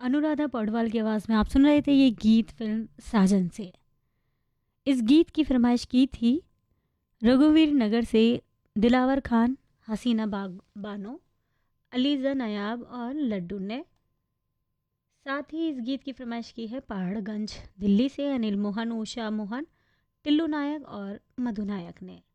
अनुराधा पौडवाल की आवाज़ में आप सुन रहे थे ये गीत फिल्म साजन से। इस गीत की फरमाइश की थी रघुवीर नगर से दिलावर खान, हसीना बानो, अलीज़ा नायाब और लड्डू ने। साथ ही इस गीत की फरमाइश की है पहाड़गंज दिल्ली से अनिल मोहन, उषा मोहन, टिल्लू नायक और मधु नायक ने।